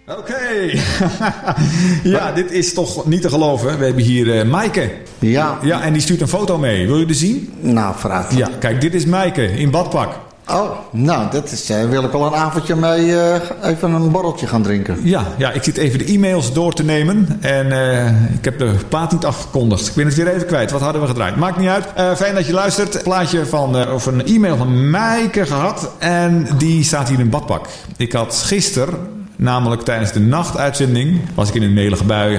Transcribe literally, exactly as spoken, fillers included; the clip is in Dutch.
Oké. Okay. Ja, dit is toch niet te geloven. We hebben hier uh, Maaike. Ja. Ja, en die stuurt een foto mee. Wil je die zien? Nou, vraag. Ja, kijk, dit is Maaike in badpak. Oh, nou, dat is, uh, wil ik wel een avondje mee uh, even een borreltje gaan drinken. Ja, ja, ik zit even de e-mails door te nemen. En uh, ik heb de plaat niet afgekondigd. Ik ben het weer even kwijt. Wat hadden we gedraaid? Maakt niet uit. Uh, fijn dat je luistert. Een plaatje van, uh, of een e-mail van Maaike gehad. En die staat hier in badpak. Ik had gisteren, namelijk tijdens de nachtuitzending, was ik in een melige bui.